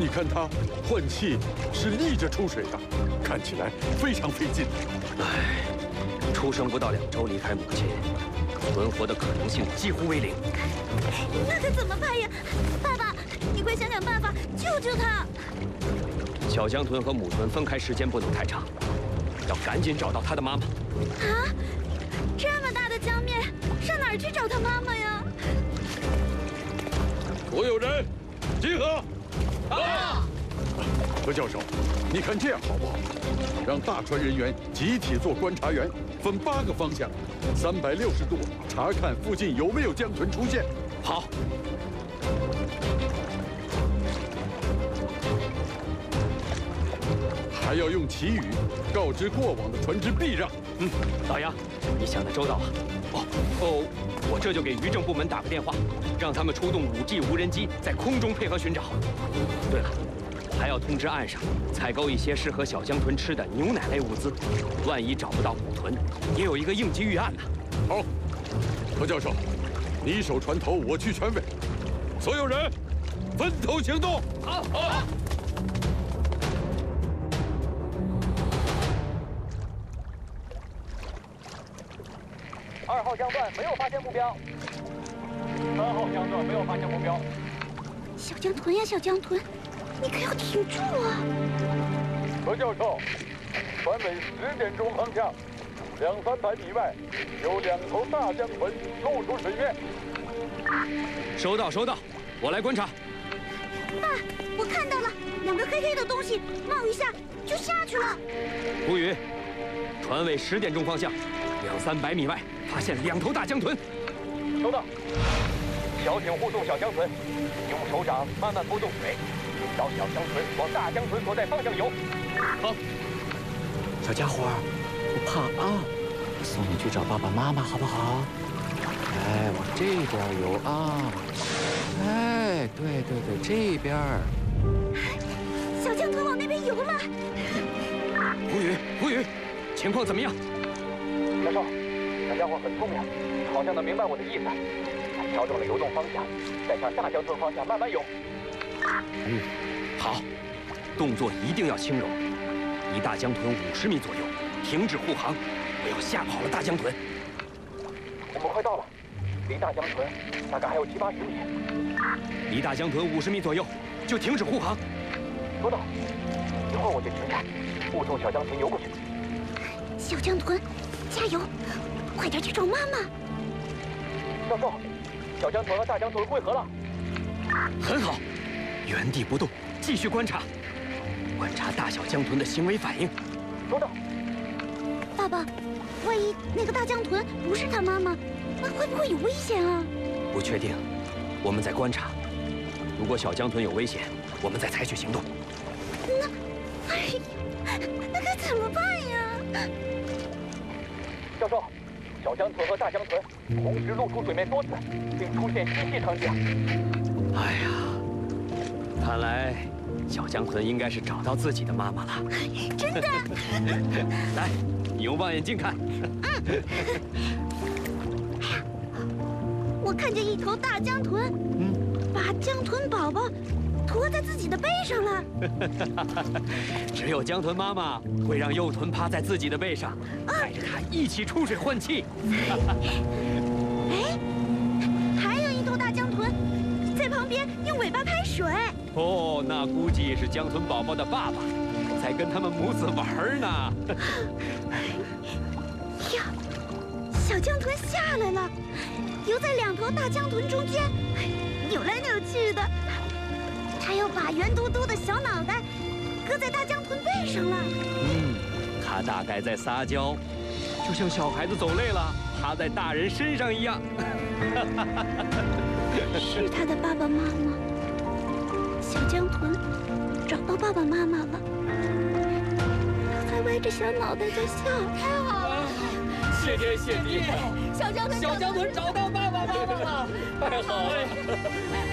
你看它换气是逆着出水的，看起来非常费劲。 唉，出生不到2周离开母亲，存活的可能性几乎为0。 那可怎么办呀？爸爸，你快想想办法救救它！ 小江豚和母豚分开时间不能太长，要赶紧找到它的妈妈。 啊，这么大的江面，上哪儿去找它妈妈呀？ 所有人，集合！ 啊！ 何教授，你看这样好不好？让大船人员集体做观察员，分8个方向，360度查看附近有没有江豚出现。 好。 还要用旗语告知过往的船只避让。 老杨，你想的周到啊！我这就给渔政部门打个电话，让他们出动5G 无人机在空中配合寻找。对了，还要通知岸上采购一些适合小江豚吃的牛奶类物资，万一找不到母豚，也有一个应急预案呢。 好，何教授，你守船头，我去船尾，所有人分头行动。 好。2号江段没有发现目标，3号江段没有发现目标。 小江豚呀，小江豚，你可要挺住啊！ 何教授，船尾10点钟方向，200-300米外有2头大江豚露出水面。 收到，我来观察。 爸，我看到了2个黑黑的东西，冒一下就下去了。 胡宇，船尾10点钟方向，200-300米外发现2头大江豚。 收到。小艇护送小江豚，用手掌慢慢拨动水，找小江豚往大江豚所在方向游。好。 小家伙，不怕啊，我送你去找爸爸妈妈，好不好？哎，往这边游啊！哎，对，这边。 小江豚往那边游了。 胡宇，情况怎么样？ 教授，小家伙很聪明，好像能明白我的意思。他调整了游动方向，再向大江豚方向慢慢游。 好，动作一定要轻柔。离大江豚50米左右，停止护航，不要吓跑了大江豚。 我们快到了，离大江豚大概还有70-80米。 离大江豚50米左右，就停止护航。 收到，一会儿我就停下，护送小江豚游过去。 小江豚，加油，快点去找妈妈。 教授，小江豚和大江豚汇合了。 很好，原地不动，继续观察，观察大小江豚的行为反应。 收到。 爸爸，万一那个大江豚不是他妈妈，那会不会有危险啊？ 不确定，我们在观察。如果小江豚有危险，我们再采取行动。 那该怎么办呀？ 教授，小江豚和大江豚同时露出水面多次，并出现吸气场景。 哎呀，看来小江豚应该是找到自己的妈妈了。 真的？ 来，你用望远镜看。 我看见一头大江豚，把江豚宝宝驮在自己的背上了。 只有江豚妈妈会让幼豚趴在自己的背上，带着它一起出水换气。 哎，还有一头大江豚在旁边用尾巴拍水。 哦，那估计是江豚宝宝的爸爸在跟他们母子玩呢。 呀，小江豚下来了，游在2头大江豚中间，扭来扭去的。它要把圆嘟嘟的小脑袋搁在大江豚背上了。 它大概在撒娇，就像小孩子走累了趴在大人身上一样。 是他的爸爸妈妈。小江豚找到爸爸妈妈了，还歪着小脑袋在笑。太好了！ 谢天谢地， 小江豚找到爸爸妈妈了，太好了！